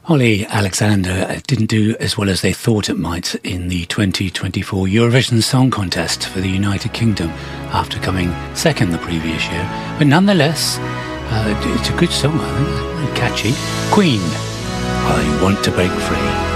Holly Alexander didn't do as well as they thought it might in the 2024 Eurovision Song Contest for the United Kingdom after coming second the previous year. But nonetheless, it's a good song, I think. It's very catchy. Queen, I Want to Break Free.